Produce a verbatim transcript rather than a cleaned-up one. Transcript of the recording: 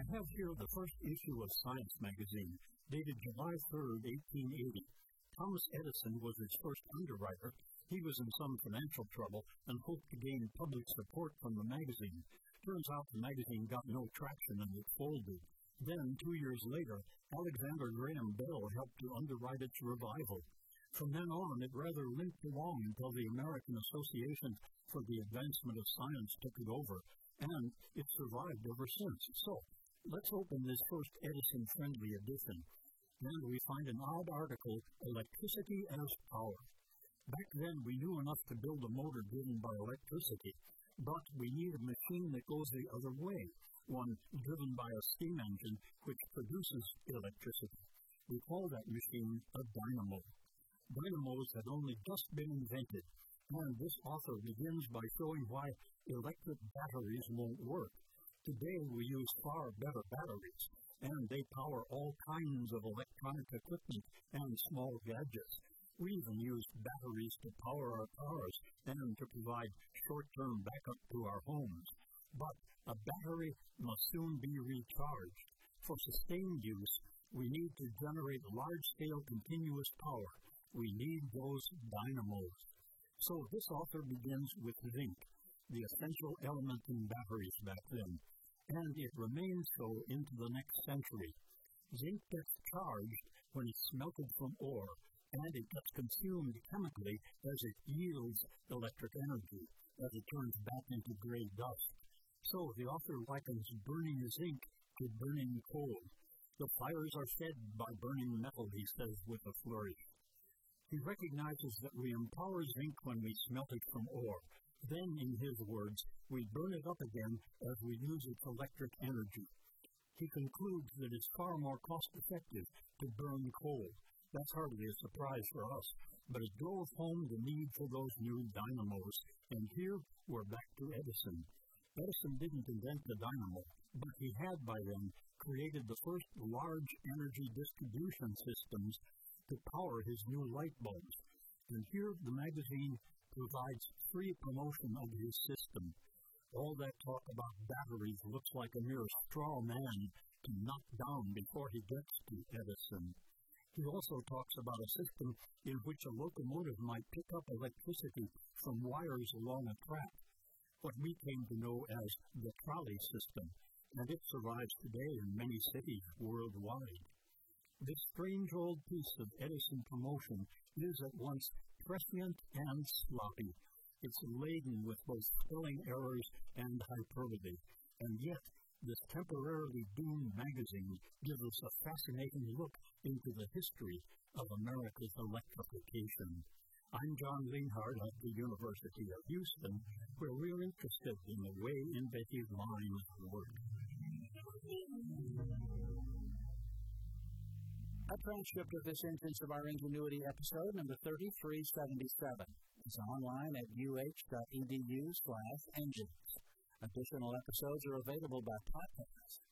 have here the first issue of Science magazine, dated July third, eighteen eighty. Thomas Edison was its first underwriter. He was in some financial trouble and hoped to gain public support from the magazine. Turns out the magazine got no traction and it folded. Then, two years later, Alexander Graham Bell helped to underwrite its revival. From then on, it rather limped along until the American Association for the Advancement of Science took it over, and it survived ever since. So, let's open this first Edison-friendly edition. And we find an odd article, Electricity as Power. Back then, we knew enough to build a motor driven by electricity, but we need a machine that goes the other way, one driven by a steam engine which produces electricity. We call that machine a dynamo. Dynamos had only just been invented, and this author begins by showing why electric batteries won't work. Today, we use far better batteries, and they power all kinds of electronic equipment and small gadgets. We even use batteries to power our cars and to provide short-term backup to our homes. But a battery must soon be recharged. For sustained use, we need to generate large-scale continuous power. We need those dynamos. So this author begins with zinc, the essential element in batteries back then, and it remains so into the next century. Zinc gets charged when it's smelted from ore, and it gets consumed chemically as it yields electric energy, as it turns back into gray dust. So the author likens burning zinc to burning coal. The fires are fed by burning metal, he says with a flourish. He recognizes that we empower zinc when we smelt it from ore. Then, in his words, we burn it up again as we use its electric energy. He concludes that it's far more cost-effective to burn coal. That's hardly a surprise for us, but it drove home the need for those new dynamos. And here, we're back to Edison. Edison didn't invent the dynamo, but he had by then created the first large energy distribution systems to power his new light bulbs. And here, the magazine provides free promotion of his system. All that talk about batteries looks like a mere straw man to knock down before he gets to Edison. He also talks about a system in which a locomotive might pick up electricity from wires along a track, what we came to know as the trolley system, and it survives today in many cities worldwide. This strange old piece of Edison promotion is at once prescient and sloppy. It's laden with both spelling errors and hyperbole, and yet this temporarily doomed magazine gives us a fascinating look into the history of America's electrification. I'm John Leonhardt of the University of Houston, where we're interested in the way inventive minds work. A transcript of this instance of our Ingenuity episode, number thirty-three seventy-seven, is online at uh.edu slash engines. Additional episodes are available by podcast.